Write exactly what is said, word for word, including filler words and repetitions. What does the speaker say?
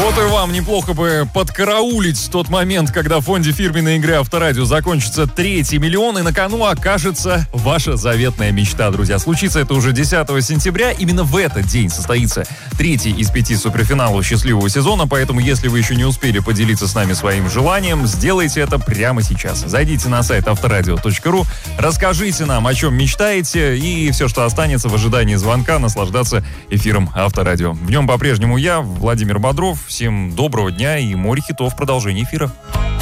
Вот и вам неплохо бы подкараулить тот момент, когда в фонде фирменной игры Авторадио закончится третий миллион, и на кону окажется ваша заветная мечта, друзья. Случится это уже десятого сентября. Именно в этот день состоится третий из пяти суперфиналов счастливого сезона, поэтому если вы еще не успели поделиться с нами своим желанием, сделайте это прямо сейчас. Зайдите на сайт авторадио точка ру, расскажите нам, о чем мечтаете, и все, что останется в ожидании звонка, наслаждаться эфиром Авторадио. В нем по-прежнему я, Владимир Бодров. Всем доброго дня и море хитов в продолжении эфира.